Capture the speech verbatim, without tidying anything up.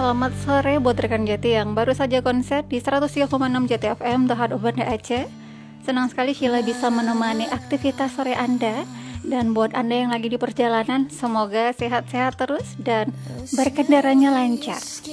selamat sore buat rekan Jati yang baru saja konser di seratus tiga koma enam Jati F M, The Heart of Banda Aceh. Senang sekali Sheila bisa menemani aktivitas sore Anda. Dan buat Anda yang lagi di perjalanan, semoga sehat-sehat terus dan berkendaranya lancar.